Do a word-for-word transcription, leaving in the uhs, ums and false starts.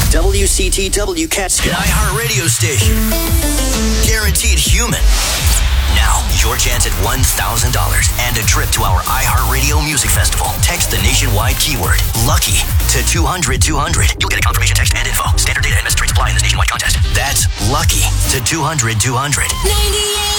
W C T W Catskill. An iHeart radio station. Guaranteed human. Now, your chance at one thousand dollars and a trip to our iHeartRadio Music Festival. Text the nationwide keyword, LUCKY, to two hundred two hundred. You'll get a confirmation text and info. Standard data and message rates apply in this nationwide contest. That's LUCKY to two hundred two hundred. ninety-eight